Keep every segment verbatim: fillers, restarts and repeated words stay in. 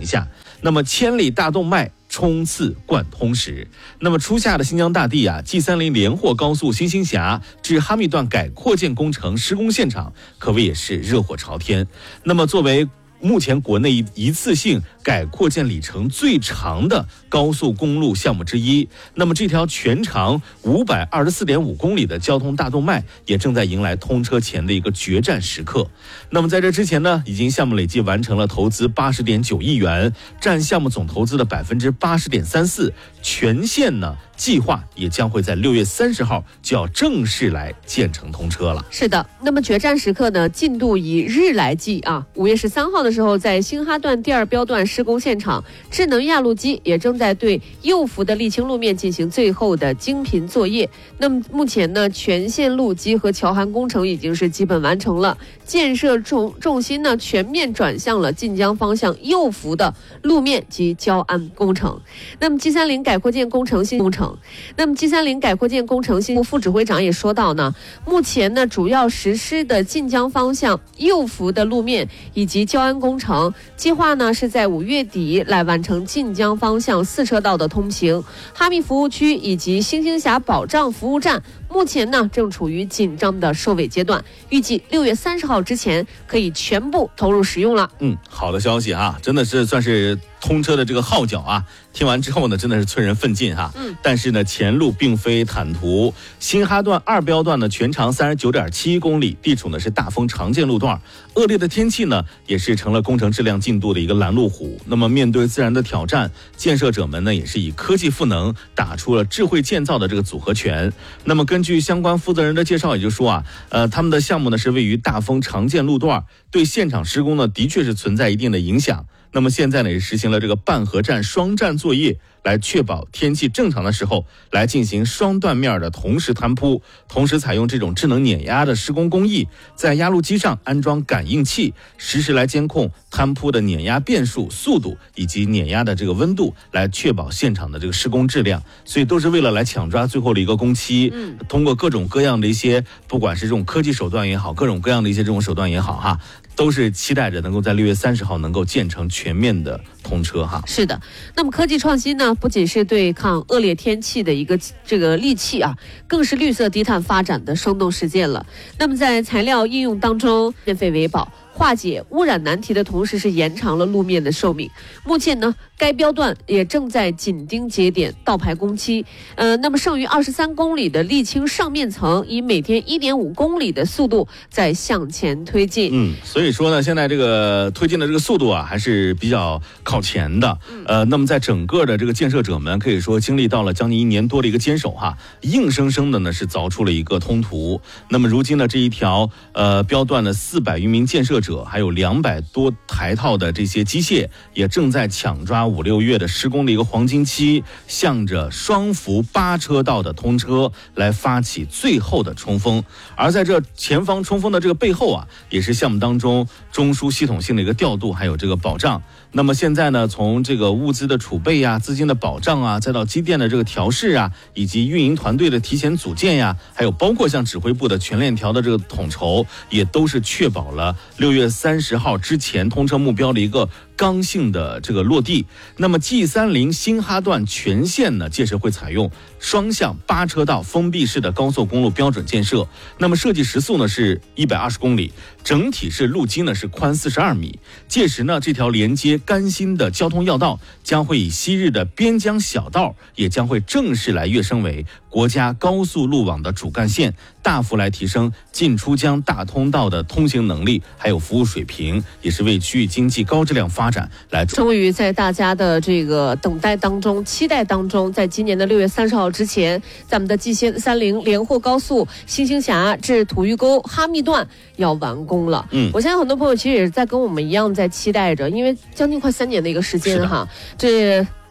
一下。那么千里大动脉冲刺贯通时，那么初夏的新疆大地啊 ，G 三零 连霍高速新兴峡至哈密段改扩建工程施工现场可谓也是热火朝天。那么作为目前国内一次性改扩建里程最长的高速公路项目之一，那么这条全长五百二十四点五公里的交通大动脉也正在迎来通车前的一个决战时刻。那么在这之前呢，已经项目累计完成了投资八十点九亿元，占项目总投资的百分之八十点三四，全线呢计划也将会在六月三十号就要正式来建成通车了。 是的，那么决战时刻呢，进度以日来计啊。五月十三号的时候，在新哈段第二标段施工现场，智能压路机也正在对右幅的沥青路面进行最后的精品作业。那么目前呢，全线路基和桥涵工程已经是基本完成了，建设重重心呢全面转向了晋江方向右幅的路面及交安工程。那么 G 三零 改扩建工程新工程。那么 G 三零 改扩建工程新副指挥长也说到呢，目前呢主要实施的晋江方向右幅的路面以及交安工程，计划呢是在五月底来完成晋江方向四车道的通行。哈密服务区以及新兴峡保障服务站目前呢正处于紧张的收尾阶段，预计六月三十号之前可以全部投入使用了。 嗯，好的消息啊，真的是算是通车的这个号角啊，听完之后呢，真的是催人奋进哈。嗯，但是呢，前路并非坦途。新哈段二标段呢，全长三十九点七公里，地处呢是大风常见路段，恶劣的天气呢，也是成了工程质量进度的一个拦路虎。那么面对自然的挑战，建设者们呢，也是以科技赋能打出了智慧建造的这个组合拳。那么根据相关负责人的介绍，也就是说啊，呃，他们的项目呢是位于大风常见路段，对现场施工呢的确是存在一定的影响。那么现在呢，也实行了这个半合站双站作业，来确保天气正常的时候来进行双断面的同时摊铺，同时采用这种智能碾压的施工工艺，在压路机上安装感应器，实时来监控摊铺的碾压变数、速度以及碾压的这个温度，来确保现场的这个施工质量。所以都是为了来抢抓最后的一个工期，嗯，通过各种各样的一些，不管是这种科技手段也好，各种各样的一些这种手段也好哈，都是期待着能够在六月三十号能够建成全面的通车哈。 是的，那么科技创新呢，不仅是对抗恶劣天气的一个这个利器啊，更是绿色低碳发展的生动实践了。那么在材料应用当中，变废为宝，化解污染难题的同时，是延长了路面的寿命。目前呢，该标段也正在紧盯节点倒排工期。呃，那么剩余二十三公里的沥青上面层，以每天一点五公里的速度在向前推进。 嗯，所以说呢，现在这个推进的这个速度啊，还是比较靠前的。呃，那么在整个的这个建设者们可以说经历到了将近一年多的一个坚守哈，硬生生的呢是凿出了一个通途。那么如今呢，这一条呃标段的四百余名建设者，还有两百多台套的这些机械，也正在抢抓五六月的施工的一个黄金期，向着双幅八车道的通车来发起最后的冲锋。而在这前方冲锋的这个背后啊，也是项目当中中枢系统性的一个调度，还有这个保障。那么现在呢，从这个物资的储备呀、资金的保障啊，再到机电的这个调试啊，以及运营团队的提前组建呀，还有包括像指挥部的全链条的这个统筹，也都是确保了六月三十号之前通车目标的一个刚性的这个落地。那么 G 三零 新哈段全线呢，届时会采用双向八车道封闭式的高速公路标准建设。那么设计时速呢是一百二十公里，整体是路基呢是宽四十二米。届时呢，这条连接甘新的交通要道将会以昔日的边疆小道，也将会正式来跃升为国家高速路网的主干线，大幅来提升进出江大通道的通行能力，还有服务水平，也是为区域经济高质量发展来。 终于在大家的这个等待当中、期待当中，在今年的六月三十号之前，咱们的 G 三零 连霍高速新兴峡至土峪沟哈密段要完工了。嗯，我相信很多朋友其实也是在跟我们一样在期待着，因为将近快三年的一个时间哈，这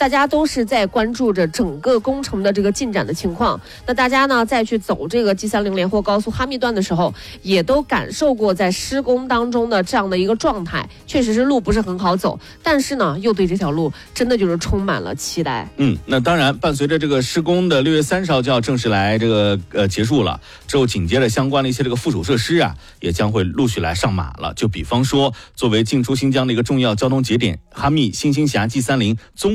大家都是在关注着整个工程的这个进展的情况。那大家呢再去走这个 G 三零 连霍高速哈密段的时候，也都感受过在施工当中的这样的一个状态，确实是路不是很好走，但是呢又对这条路真的就是充满了期待。 嗯，那当然伴随着这个施工的六月三十号就要正式来这个呃结束了，之后紧接着相关的一些这个附属设施啊也将会陆续来上马了。就比方说作为进出新疆的一个重要交通节点，哈密新兴峡 G 三零综